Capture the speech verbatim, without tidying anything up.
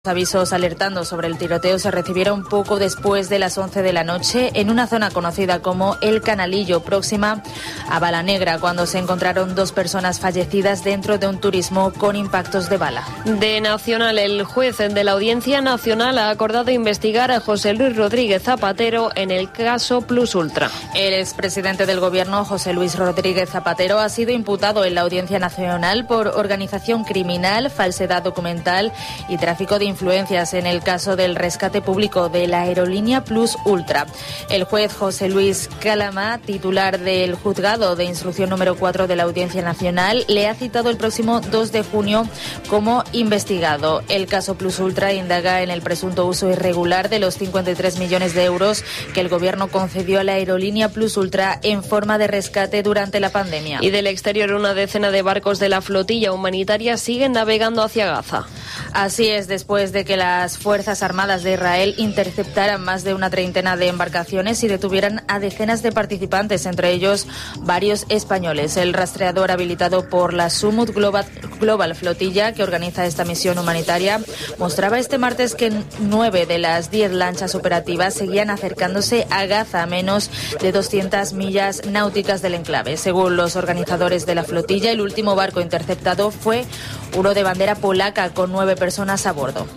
Avisos alertando sobre el tiroteo se recibieron poco después de las once de la noche en una zona conocida como El Canalillo, próxima a Balanegra, cuando se encontraron dos personas fallecidas dentro de un turismo con impactos de bala. De Nacional, el juez de la Audiencia Nacional ha acordado investigar a José Luis Rodríguez Zapatero en el caso Plus Ultra. El expresidente del Gobierno, José Luis Rodríguez Zapatero, ha sido imputado en la Audiencia Nacional por organización criminal, falsedad documental y tráfico de influencias en el caso del rescate público de la aerolínea Plus Ultra. El juez José Luis Calama, titular del juzgado de instrucción número cuatro de la Audiencia Nacional, le ha citado el próximo dos de junio como investigado. El caso Plus Ultra indaga en el presunto uso irregular de los cincuenta y tres millones de euros que el gobierno concedió a la aerolínea Plus Ultra en forma de rescate durante la pandemia. Y del exterior, una decena de barcos de la flotilla humanitaria siguen navegando hacia Gaza. Así es, después de que las Fuerzas Armadas de Israel interceptaran más de una treintena de embarcaciones y detuvieran a decenas de participantes, entre ellos varios españoles. El rastreador habilitado por la Sumut Global, Global Flotilla, que organiza esta misión humanitaria, mostraba este martes que nueve de las diez lanchas operativas seguían acercándose a Gaza, a menos de doscientas millas náuticas del enclave. Según los organizadores de la flotilla, el último barco interceptado fue uno de bandera polaca con nueve personas a bordo.